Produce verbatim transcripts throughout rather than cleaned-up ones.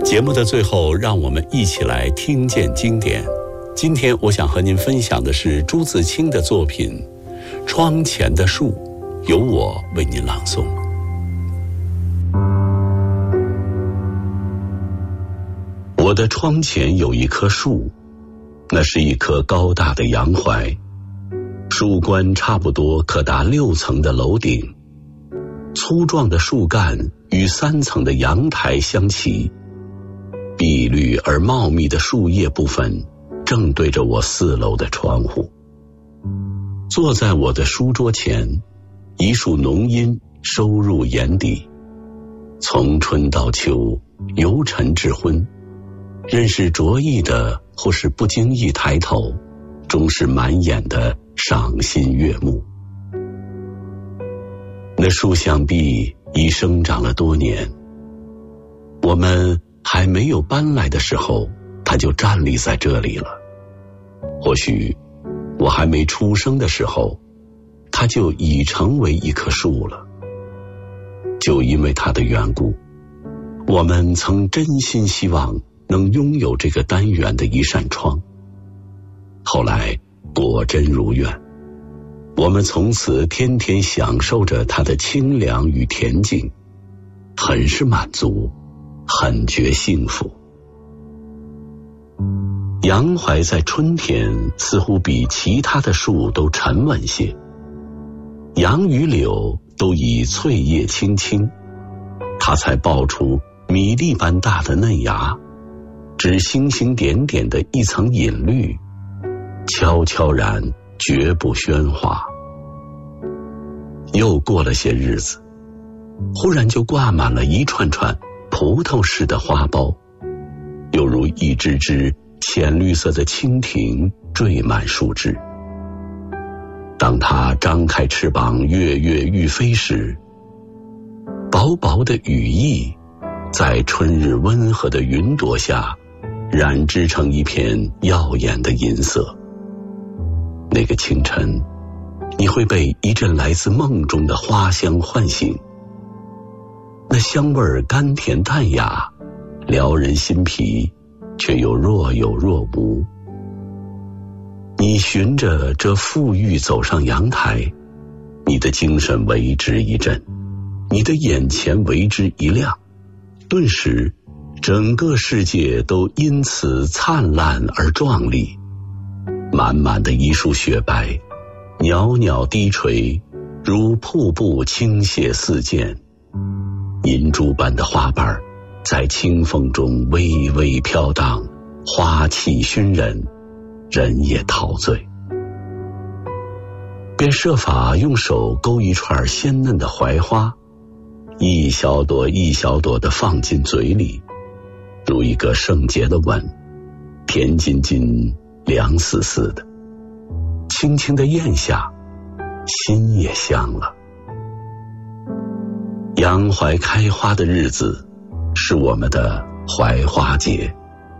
节目的最后，让我们一起来听见经典。今天我想和您分享的是朱自清的作品《窗前的树》，由我为您朗诵。我的窗前有一棵树，那是一棵高大的洋槐，树冠差不多可达六层的楼顶，粗壮的树干与三层的阳台相齐，碧绿而茂密的树叶部分正对着我四楼的窗户。坐在我的书桌前，一束浓荫收入眼底，从春到秋，由晨至昏，任是着意的或是不经意抬头，终是满眼的赏心悦目。那树想必已生长了多年，我们还没有搬来的时候，它就站立在这里了。或许我还没出生的时候，它就已成为一棵树了。就因为它的缘故，我们曾真心希望能拥有这个单元的一扇窗。后来果真如愿，我们从此天天享受着它的清凉与恬静，很是满足，很觉幸福。洋槐在春天似乎比其他的树都沉稳些，杨与柳都已翠叶青青，它才爆出米粒般大的嫩芽，只星星点点的一层隐绿，悄悄然绝不喧哗。又过了些日子，忽然就挂满了一串串葡萄似的花苞，犹如一只只浅绿色的蜻蜓缀满树枝。当它张开翅膀跃跃欲飞时，薄薄的羽翼在春日温和的云朵下染织成一片耀眼的银色。那个清晨，你会被一阵来自梦中的花香唤醒，那香味甘甜淡雅，撩人心脾，却又若有若无。你循着这馥郁走上阳台，你的精神为之一振，你的眼前为之一亮，顿时整个世界都因此灿烂而壮丽。满满的一束雪白，袅袅低垂，如瀑布倾泻四溅，银珠般的花瓣在清风中微微飘荡，花气熏人，人也陶醉。便设法用手勾一串鲜嫩的槐花，一小朵一小朵地放进嘴里，如一个圣洁的吻，甜津津，凉丝丝的，轻轻地咽下，心也香了。洋槐开花的日子是我们的槐花节，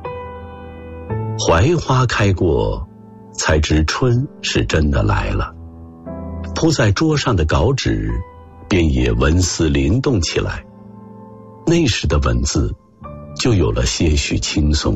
槐花开过，才知春是真的来了。铺在桌上的稿纸便也文思灵动起来，那时的文字就有了些许轻松。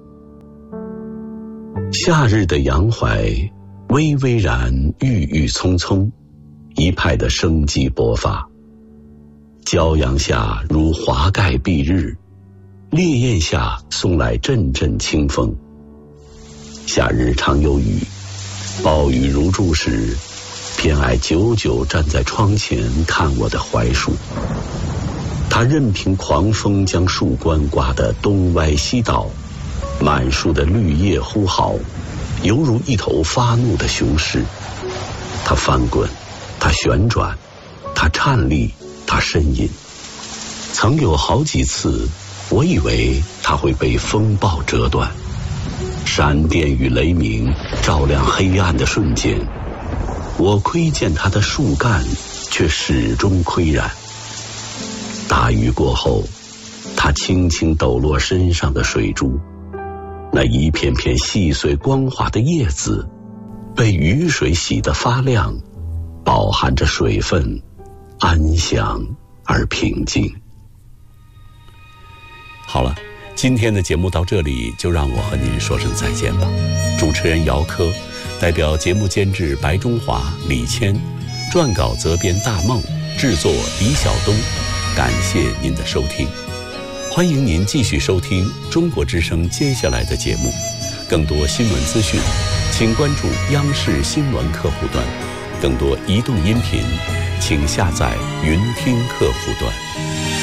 夏日的洋槐微微然，郁郁葱葱，一派的生机勃发。骄阳下如华盖蔽日，烈焰下送来阵阵清风。夏日常有雨，暴雨如注时，偏爱久久站在窗前看我的槐树。它任凭狂风将树冠刮得东歪西倒，满树的绿叶呼号，犹如一头发怒的雄狮。它翻滚，它旋转，它颤栗，它呻吟。曾有好几次，我以为它会被风暴折断，闪电与雷鸣照亮黑暗的瞬间，我窥见它的树干，却始终岿然。大雨过后，它轻轻抖落身上的水珠，那一片片细碎光滑的叶子被雨水洗得发亮，饱含着水分，安详而平静。好了， 今天的节目到这里，就让我和您说声再见吧。主持人姚科，代表节目监制白中华、李谦，撰稿责编大梦，制作李晓东，感谢您的收听。欢迎您继续收听中国之声接下来的节目。更多新闻资讯，请关注央视新闻客户端。更多移动音频，请下载云听客户端。